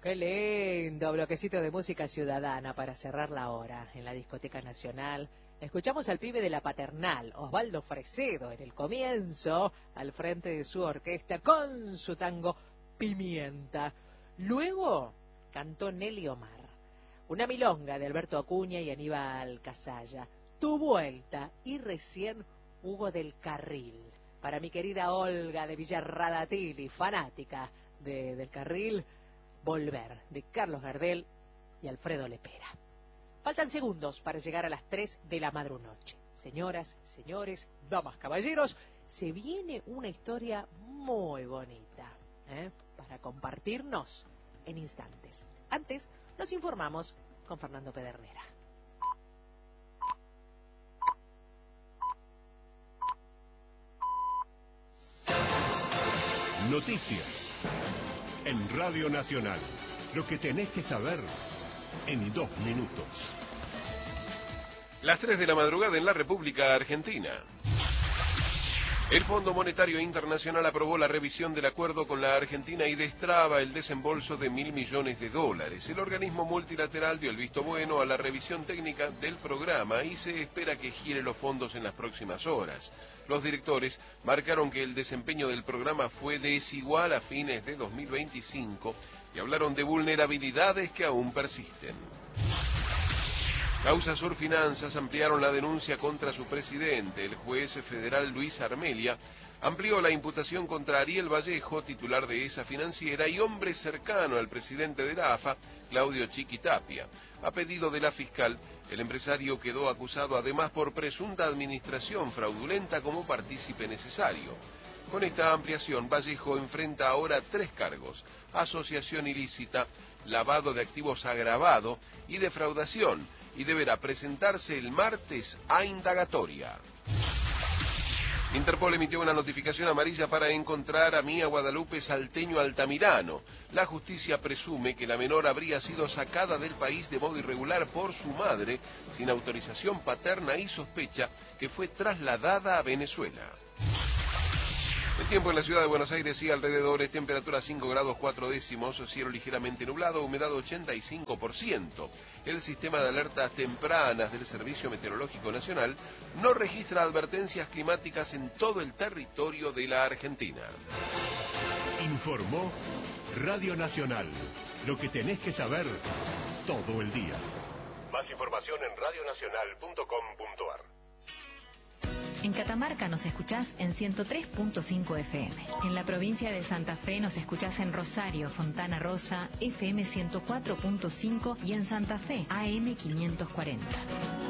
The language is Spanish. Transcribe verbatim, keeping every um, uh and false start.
Qué lindo bloquecito de música ciudadana para cerrar la hora en la Discoteca Nacional. Escuchamos al pibe de la Paternal, Osvaldo Fresedo, en el comienzo, al frente de su orquesta, con su tango Pimienta. Luego cantó Nelly Omar, una milonga de Alberto Acuña y Aníbal Casalla, Tu Vuelta, y recién Hugo del Carril. Para mi querida Olga de Villarradatili, fanática de, del Carril, Volver, de Carlos Gardel y Alfredo Lepera. Faltan segundos para llegar a las tres de la madrunoche. Señoras, señores, damas, caballeros, se viene una historia muy bonita, ¿eh? para compartirnos en instantes. Antes, nos informamos con Fernando Pedernera. Noticias en Radio Nacional. Lo que tenés que saber en dos minutos. Las tres de la madrugada en la República Argentina. El Fondo Monetario Internacional aprobó la revisión del acuerdo con la Argentina y destraba el desembolso de mil millones de dólares. El organismo multilateral dio el visto bueno a la revisión técnica del programa y se espera que gire los fondos en las próximas horas. Los directores marcaron que el desempeño del programa fue desigual a fines de dos mil veinticinco y hablaron de vulnerabilidades que aún persisten. Causa Sur Finanzas ampliaron la denuncia contra su presidente. El juez federal Luis Armelia amplió la imputación contra Ariel Vallejo, titular de esa financiera, y hombre cercano al presidente de la A F A, Claudio Chiqui Tapia. A pedido de la fiscal, el empresario quedó acusado además por presunta administración fraudulenta como partícipe necesario. Con esta ampliación, Vallejo enfrenta ahora tres cargos: asociación ilícita, lavado de activos agravado y defraudación, y deberá presentarse el martes a indagatoria. Interpol emitió una notificación amarilla para encontrar a Mía Guadalupe Salteño Altamirano. La justicia presume que la menor habría sido sacada del país de modo irregular por su madre, sin autorización paterna, y sospecha que fue trasladada a Venezuela. El tiempo en la ciudad de Buenos Aires y alrededores: temperatura cinco grados cuatro décimos, cielo ligeramente nublado, humedad ochenta y cinco por ciento. El sistema de alertas tempranas del Servicio Meteorológico Nacional no registra advertencias climáticas en todo el territorio de la Argentina. Informó Radio Nacional. Lo que tenés que saber todo el día. Más información en radio nacional punto com punto a r. En Catamarca nos escuchás en ciento tres punto cinco F M. En la provincia de Santa Fe nos escuchás en Rosario, Fontana Rosa, F M ciento cuatro punto cinco, y en Santa Fe, A M quinientos cuarenta.